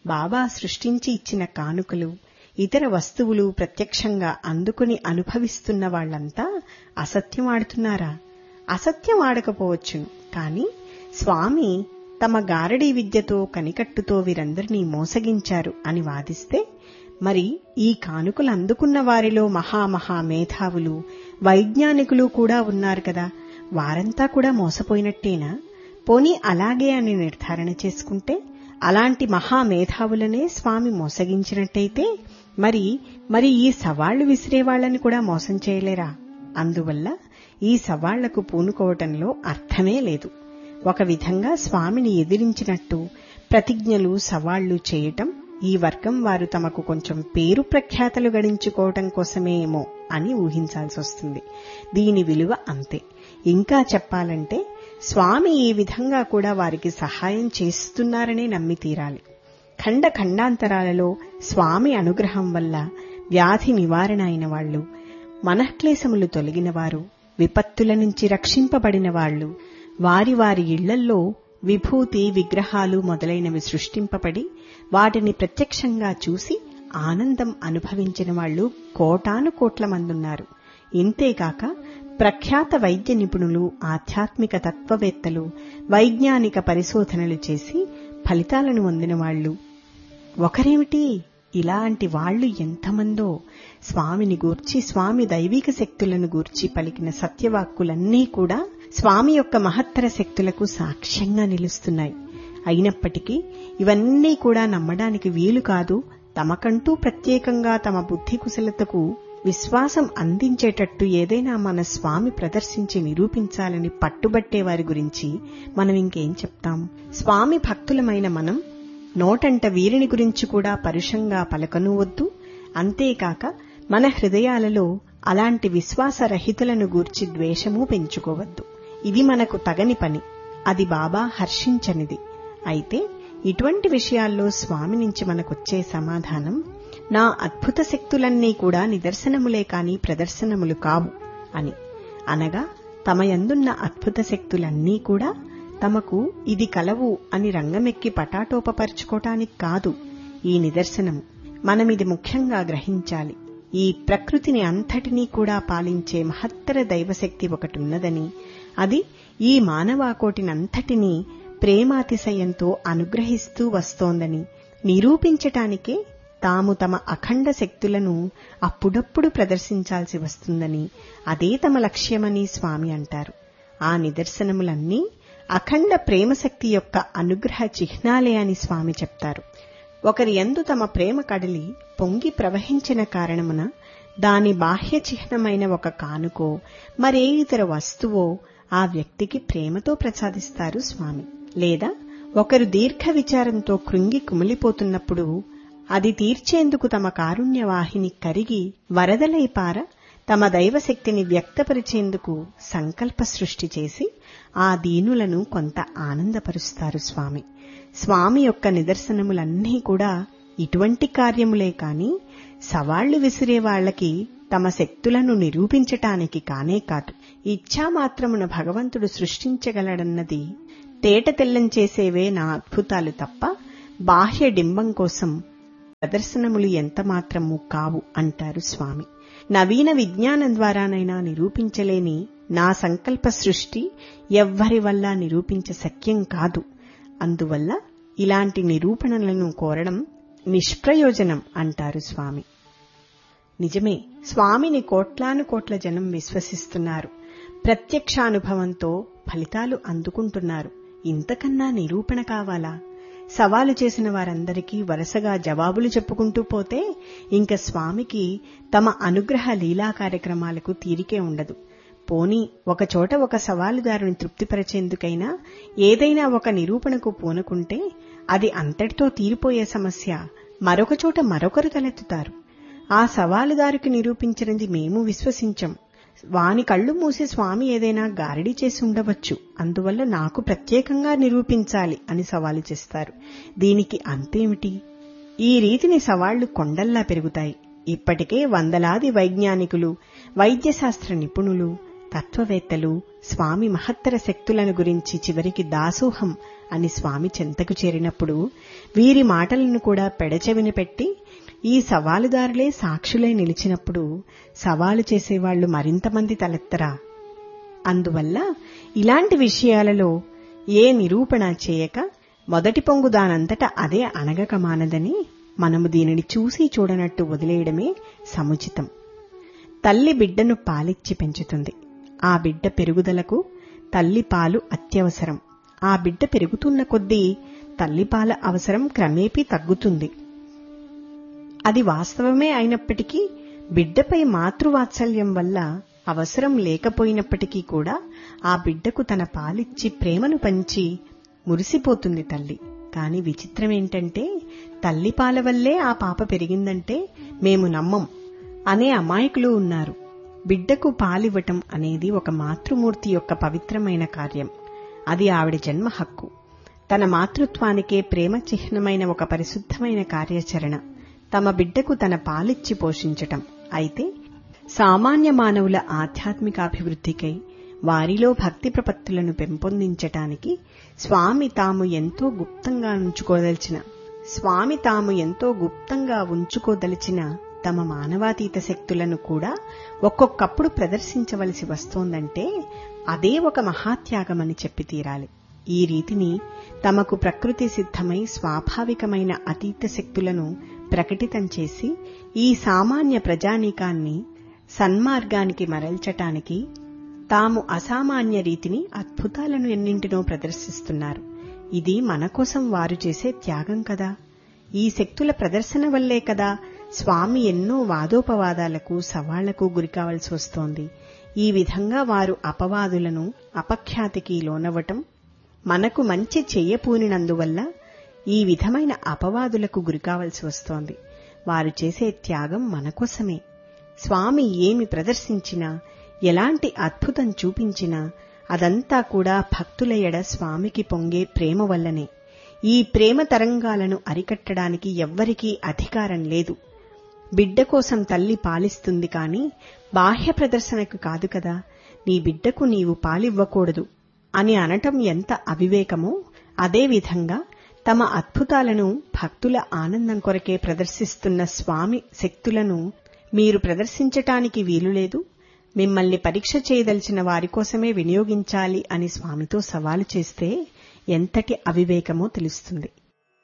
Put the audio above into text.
బాబా సృష్టించి ఇచ్చిన కానుకలు, ఇతర వస్తువులు ప్రత్యక్షంగా అందుకుని అనుభవిస్తున్న వాళ్లంతా అసత్యం ఆడుతున్నారా? అసత్యం ఆడకపోవచ్చును, కాని స్వామి తమ గారడీ విద్యతో కనికట్టుతో వీరందరినీ మోసగించారు అని వాదిస్తే, మరి ఈ కానుకలు అందుకున్న వారిలో మహామహా మేధావులు, వైజ్ఞానికులు కూడా ఉన్నారు కదా, వారంతా కూడా మోసపోయినట్టేనా? పోనీ అలాగే అని నిర్ధారణ చేసుకుంటే, అలాంటి మహామేధావులనే స్వామి మోసగించినట్టయితే మరి ఈ సవాళ్లు విసిరేవాళ్లని కూడా మోసం చేయలేరా? అందువల్ల ఈ సవాళ్లకు పూనుకోవటంలో అర్థమే లేదు. ఒక విధంగా స్వామిని ఎదిరించినట్టు ప్రతిజ్ఞలు, సవాళ్లు చేయటం ఈ వర్గం వారు తమకు కొంచెం పేరు ప్రఖ్యాతలు గడించుకోవటం కోసమేమో అని ఊహించాల్సి వస్తుంది. దీని విలువ అంతే. ఇంకా చెప్పాలంటే స్వామి ఈ విధంగా కూడా వారికి సహాయం చేస్తున్నారనే నమ్మి తీరాలి. ఖండాంతరాలలో స్వామి అనుగ్రహం వల్ల వ్యాధి నివారణ అయిన వాళ్లు, మనఃక్లేశములు తొలగినవారు, విపత్తుల నుంచి రక్షింపబడిన వాళ్లు, వారి వారి ఇళ్లల్లో విభూతి విగ్రహాలు మొదలైనవి సృష్టింపబడి వాటిని ప్రత్యక్షంగా చూసి ఆనందం అనుభవించిన వాళ్లు కోటాను కోట్ల మందున్నారు. ఇంతేకాక ప్రఖ్యాత వైద్య నిపుణులు, ఆధ్యాత్మిక తత్వవేత్తలు వైజ్ఞానిక పరిశోధనలు చేసి ఫలితాలను పొందిన వాళ్లు ఒకరేమిటి, ఇలాంటి వాళ్లు ఎంతమందో స్వామిని గూర్చి, స్వామి దైవిక శక్తులను గూర్చి పలికిన సత్యవాక్కులన్నీ కూడా స్వామి యొక్క మహత్తర శక్తులకు సాక్ష్యంగా నిలుస్తున్నాయి. అయినప్పటికీ ఇవన్నీ కూడా నమ్మడానికి వీలు కాదు. తమకంటూ ప్రత్యేకంగా తమ బుద్ధి కుశలతకు విశ్వాసం అందించేటట్టు ఏదైనా మన స్వామి ప్రదర్శించి నిరూపించాలని పట్టుబట్టే వారి గురించి మనం ఇంకేం చెప్తాం? స్వామి భక్తులమైన మనం నోటంట వీరిని గురించి కూడా పరుషంగా పలకనూవద్దు. అంతేకాక మన హృదయాలలో అలాంటి విశ్వాసరహితులను గూర్చి ద్వేషమూ పెంచుకోవద్దు. ఇది మనకు తగని పని, అది బాబా హర్షించనిది. అయితే ఇటువంటి విషయాల్లో స్వామి నుంచి మనకొచ్చే సమాధానం, నా అద్భుత శక్తులన్నీ కూడా నిదర్శనములే కాని ప్రదర్శనములు కావు అని. అనగా తమ యందున్న అద్భుత శక్తులన్నీ కూడా తమకు ఇది కలవు అని రంగమెక్కి పటాటోపపరుచుకోవటానికి కాదు ఈ నిదర్శనము. మనమిది ముఖ్యంగా గ్రహించాలి. ఈ ప్రకృతిని అంతటినీ కూడా పాలించే మహత్తర దైవశక్తి ఒకటున్నదని, అది ఈ మానవాకోటినంతటినీ ప్రేమాతిశయంతో అనుగ్రహిస్తూ వస్తోందని నిరూపించటానికే తాము తమ అఖండ శక్తులను అప్పుడప్పుడు ప్రదర్శించాల్సి వస్తుందని, అదే తమ లక్ష్యమని స్వామి అంటారు. ఆ నిదర్శనములన్నీ అఖండ ప్రేమశక్తి యొక్క అనుగ్రహ చిహ్నాలే అని స్వామి చెప్తారు. ఒకరి యందు తమ ప్రేమ కడలి పొంగి ప్రవహించిన కారణమున దాని బాహ్య చిహ్నమైన ఒక కానుకో మరే ఇతర వస్తువో ఆ వ్యక్తికి ప్రేమతో ప్రసాదిస్తారు స్వామి. లేదా ఒకరు దీర్ఘ విచారంతో కృంగి కుమిలిపోతున్నప్పుడు అది తీర్చేందుకు తమ కారుణ్యవాహిని కరిగి వరదలైపార తమ దైవశక్తిని వ్యక్తపరిచేందుకు సంకల్ప సృష్టి చేసి ఆ దీనులను కొంత ఆనందపరుస్తారు స్వామి. స్వామి యొక్క నిదర్శనములన్నీ కూడా ఇటువంటి కార్యములే కాని సవాళ్లు విసిరే వాళ్లకి తమ శక్తులను నిరూపించటానికి కానే కాదు. ఇచ్ఛామాత్రమున భగవంతుడు సృష్టించగలడన్నది తేట తెల్లం చేసేవే నా అద్భుతాలు తప్ప బాహ్య డింబం కోసం ప్రదర్శనములు ఎంతమాత్రము కావు అంటారు స్వామి. నవీన విజ్ఞానం ద్వారానైనా నిరూపించలేని నా సంకల్ప సృష్టి ఎవ్వరి వల్ల నిరూపించ శక్యం కాదు. అందువల్ల ఇలాంటి నిరూపణలను కోరడం నిష్ప్రయోజనం అంటారు స్వామి. నిజమే, స్వామిని కోట్లాను కోట్ల జనం విశ్వసిస్తున్నారు. ప్రత్యక్షానుభవంతో ఫలితాలు అందుకుంటున్నారు. ఇంతకన్నా నిరూపణ కావాలా? సవాలు చేసిన వారందరికీ వరుసగా జవాబులు చెప్పుకుంటూ పోతే ఇంక స్వామికి తమ అనుగ్రహ లీలా కార్యక్రమాలకు తీరికే ఉండదు. పోనీ ఒకచోట ఒక సవాలుదారుని తృప్తిపరిచేందుకైనా ఏదైనా ఒక నిరూపణకు పూనుకుంటే అది అంతటితో తీరిపోయే సమస్య మరొకచోట మరొకరు తలెత్తుతారు. ఆ సవాలుదారికి నిరూపించినది మేము విశ్వసించం, వాని కళ్లు మూసి స్వామి ఏదైనా గారడీ చేసి ఉండవచ్చు, అందువల్ల నాకు ప్రత్యేకంగా నిరూపించాలి అని సవాలు చేస్తారు. దీనికి అంతేమిటి? ఈ రీతిని సవాళ్లు కొండల్లా పెరుగుతాయి. ఇప్పటికే వందలాది వైజ్ఞానికులు, వైద్యశాస్త్ర నిపుణులు, తత్వవేత్తలు స్వామి మహత్తర శక్తులను గురించి చివరికి దాసోహం అని స్వామి చెంతకు చేరినప్పుడు వీరి మాటలను కూడా పెడచెవిన పెట్టి ఈ సవాలుదారులే సాక్షులై నిలిచినప్పుడు సవాలు చేసేవాళ్లు మరింతమంది తలెత్తరా? అందువల్ల ఇలాంటి విషయాలలో ఏ నిరూపణ చేయక మొదటి పొంగు దానంతట అదే అణగక మానదని మనము దీనిని చూసి చూడనట్టు వదిలేయడమే సముచితం. తల్లి బిడ్డను పాలిచ్చి పెంచుతుంది. ఆ బిడ్డ పెరుగుదలకు తల్లి పాలు అత్యవసరం. ఆ బిడ్డ పెరుగుతున్న కొద్దీ తల్లిపాల అవసరం క్రమేపీ తగ్గుతుంది. అది వాస్తవమే అయినప్పటికీ బిడ్డపై మాతృవాత్సల్యం వల్ల అవసరం లేకపోయినప్పటికీ కూడా ఆ బిడ్డకు తన పాలిచ్చి ప్రేమను పంచి మురిసిపోతుంది తల్లి. కాని విచిత్రమేంటంటే తల్లిపాల వల్లే ఆ పాప పెరిగిందంటే మేము నమ్మం అనే అమాయకులు ఉన్నారు. బిడ్డకు పాలివ్వటం అనేది ఒక మాతృమూర్తి యొక్క పవిత్రమైన కార్యం. అది ఆవిడ జన్మ హక్కు. తన మాతృత్వానికే ప్రేమ చిహ్నమైన ఒక పరిశుద్ధమైన కార్యాచరణ తమ బిడ్డకు తన పాలిచ్చి పోషించటం. అయితే సామాన్య మానవుల ఆధ్యాత్మికాభివృద్ధికై వారిలో భక్తి ప్రపత్తులను పెంపొందించటానికి స్వామి తాము ఎంతో గుప్తంగా ఉంచుకోదలిచిన తమ మానవాతీత శక్తులను కూడా ఒక్కొక్కప్పుడు ప్రదర్శించవలసి వస్తోందంటే అదే ఒక మహాత్యాగమని చెప్పి తీరాలి. ఈ రీతిని తమకు ప్రకృతి సిద్ధమై స్వాభావికమైన అతీత శక్తులను ప్రకటితం చేసి ఈ సామాన్య ప్రజానీకాన్ని సన్మార్గానికి మరల్చటానికి తాము అసామాన్య రీతిని అద్భుతాలను ఎన్నింటినో ప్రదర్శిస్తున్నారు. ఇది మన కోసం వారు చేసే త్యాగం కదా. ఈ శక్తుల ప్రదర్శన వల్లే కదా స్వామి ఎన్నో వాదోపవాదాలకు సవాళ్లకు గురికావలసి వస్తోంది. ఈ విధంగా వారు అపవాదులను అపఖ్యాతికి లోనవ్వటం మనకు మంచి చెయ్యపూనినందువల్ల ఈ విధమైన అపవాదులకు గురికావలసి వస్తోంది. వారు చేసే త్యాగం మనకోసమే. స్వామి ఏమి ప్రదర్శించినా ఎలాంటి అద్భుతం చూపించినా అదంతా కూడా భక్తుల ఎడ స్వామికి పొంగే ప్రేమ వల్లనే. ఈ ప్రేమ తరంగాలను అరికట్టడానికి ఎవ్వరికీ అధికారం లేదు. బిడ్డ కోసం తల్లి పాలిస్తుంది కాని బాహ్య ప్రదర్శనకు కాదు కదా. నీ బిడ్డకు నీవు పాలివ్వకూడదు అని అనటం ఎంత అవివేకమో అదేవిధంగా తమ అద్భుతాలను భక్తుల ఆనందం కొరకే ప్రదర్శిస్తున్న స్వామి శక్తులను మీరు ప్రదర్శించటానికి వీలులేదు, మిమ్మల్ని పరీక్ష చేయదలిచిన వారి కోసమే వినియోగించాలి అని స్వామితో సవాలు చేస్తే ఎంతటి అవివేకమో తెలుస్తుంది.